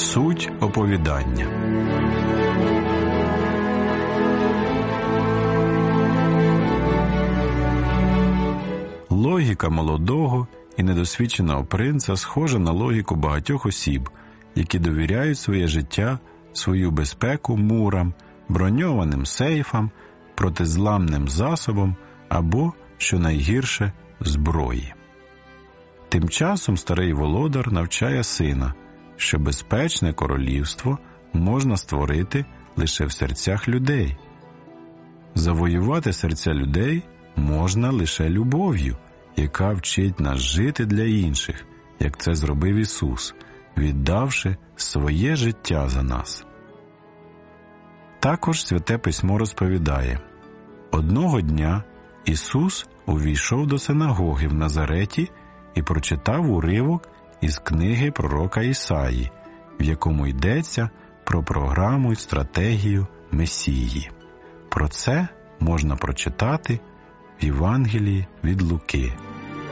Суть оповідання. Логіка молодого і недосвідченого принца схожа на логіку багатьох осіб, які довіряють своє життя, свою безпеку мурам, броньованим сейфам, протизламним засобам або, що найгірше, зброї. Тим часом старий володар навчає сина, що безпечне королівство можна створити лише в серцях людей. Завоювати серця людей можна лише любов'ю, яка вчить нас жити для інших, як це зробив Ісус, віддавши своє життя за нас. Також Святе Письмо розповідає: одного дня Ісус увійшов до синагоги в Назареті і прочитав уривок із книги пророка Ісаї, в якому йдеться про програму і стратегію Месії. Про це можна прочитати в Євангелії від Луки.